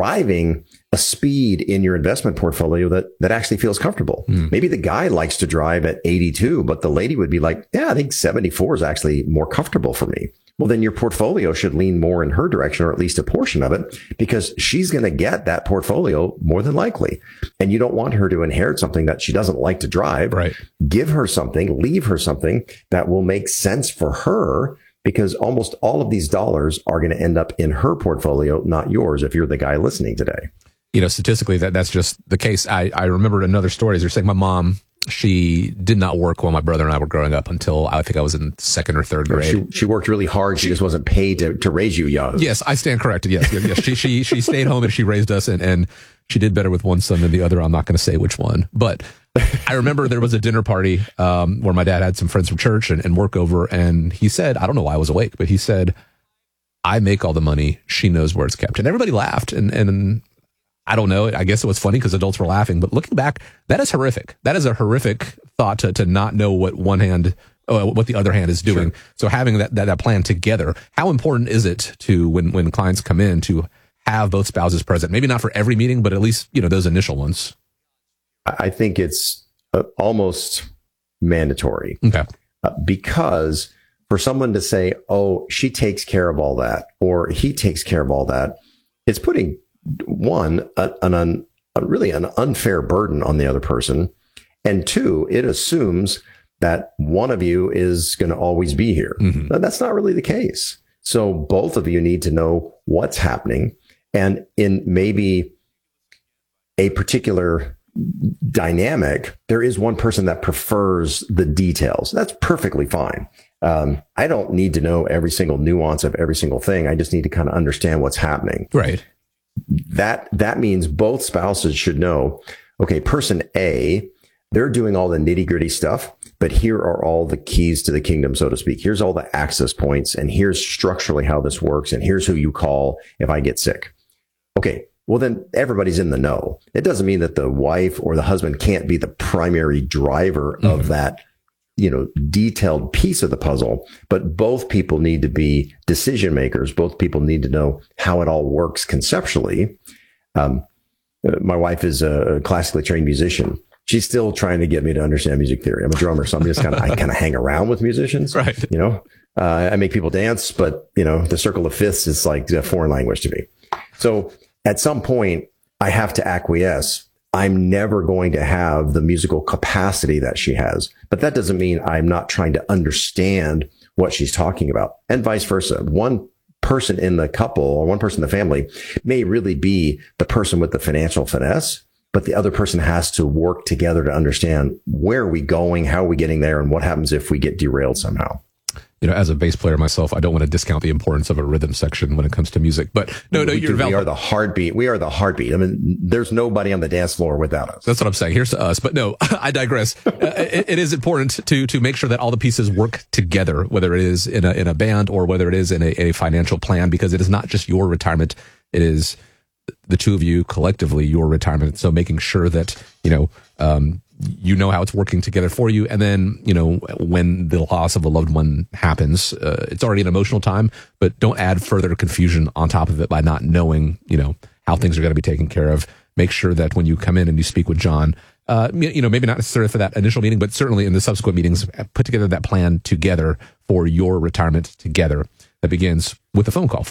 driving a speed in your investment portfolio that actually feels comfortable. Maybe the guy likes to drive at 82, but the lady would be like, yeah, I think 74 is actually more comfortable for me. Well, then your portfolio should lean more in her direction, or at least a portion of it, because she's going to get that portfolio more than likely. And you don't want her to inherit something that she doesn't like to drive. Right. Give her something, leave her something that will make sense for her, because almost all of these dollars are going to end up in her portfolio, not yours, if you're the guy listening today. You know, statistically, that's just the case. I remember another story. As you're saying, my mom, she did not work while my brother and I were growing up until I think I was in second or third grade. She worked really hard. She just wasn't paid to raise you young. Yes, I stand corrected. Yes. She stayed home and she raised us, and she did better with one son than the other. I'm not going to say which one, but I remember there was a dinner party where my dad had some friends from church and work over, and he said, I don't know why I was awake, but he said, I make all the money. She knows where it's kept. And everybody laughed, and I don't know. I guess it was funny because adults were laughing, but looking back, that is horrific. That is a horrific thought to not know what what the other hand is doing. Sure. So having that plan together, how important is it to when clients come in to have both spouses present? Maybe not for every meeting, but at least, those initial ones. I think it's almost mandatory. Okay. Because for someone to say, oh, she takes care of all that, or he takes care of all that, it's putting really an unfair burden on the other person. And two, it assumes that one of you is going to always be here. Mm-hmm. That's not really the case. So both of you need to know what's happening. And in maybe a particular dynamic, there is one person that prefers the details. That's perfectly fine. I don't need to know every single nuance of every single thing. I just need to kind of understand what's happening. Right. That means both spouses should know, okay, person A, they're doing all the nitty gritty stuff, but here are all the keys to the kingdom, so to speak. Here's all the access points, and here's structurally how this works, and here's who you call if I get sick. Okay, well then everybody's in the know. It doesn't mean that the wife or the husband can't be the primary driver of that, detailed piece of the puzzle, but both people need to be decision makers. Both people need to know how it all works conceptually. My wife is a classically trained musician. She's still trying to get me to understand music theory. I'm a drummer, so I'm just I kind of hang around with musicians. Right. I make people dance, but the circle of fifths is like a foreign language to me. So at some point, I have to acquiesce. I'm never going to have the musical capacity that she has, but that doesn't mean I'm not trying to understand what she's talking about, and vice versa. One person in the couple or one person in the family may really be the person with the financial finesse, but the other person has to work together to understand where are we going, how are we getting there, and what happens if we get derailed somehow. As a bass player myself, I don't want to discount the importance of a rhythm section when it comes to music. But we are the heartbeat. We are the heartbeat. I mean, there's nobody on the dance floor without us. That's what I'm saying. Here's to us. But no, I digress. It is important to make sure that all the pieces work together, whether it is in a band or whether it is in a financial plan, because it is not just your retirement. It is the two of you collectively, your retirement. So making sure that, how it's working together for you. And then, when the loss of a loved one happens, it's already an emotional time, but don't add further confusion on top of it by not knowing, how things are going to be taken care of. Make sure that when you come in and you speak with John, maybe not necessarily for that initial meeting, but certainly in the subsequent meetings, put together that plan together for your retirement together. That begins with a phone call,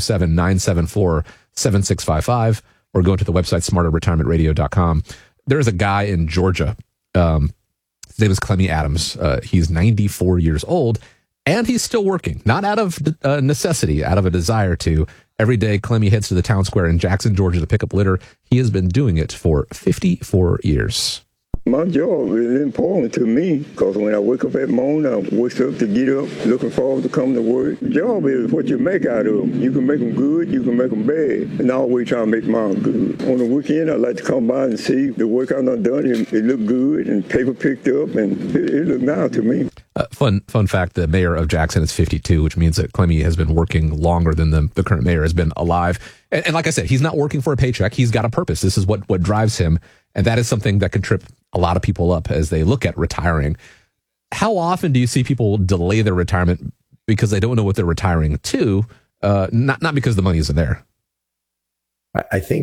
407-974-7655, or go to the website, smarterretirementradio.com. There is a guy in Georgia. His name is Clemmy Adams. He's 94 years old, and he's still working, not out of necessity, out of a desire to. Every day, Clemmy heads to the town square in Jackson, Georgia to pick up litter. He has been doing it for 54 years. My job is important to me because when I wake up at morning, I wake up to get up, looking forward to coming to work. Job is what you make out of them. You can make them good, you can make them bad, and I always try to make mine good. On the weekend, I like to come by and see the work I've done. It look good and paper picked up, and it look nice to me. Fun fact, the mayor of Jackson is 52, which means that Clemmy has been working longer than the current mayor has been alive. And like I said, he's not working for a paycheck. He's got a purpose. This is what drives him. And that is something that can trip a lot of people up as they look at retiring. How often do you see people delay their retirement because they don't know what they're retiring to, not because the money isn't there? I think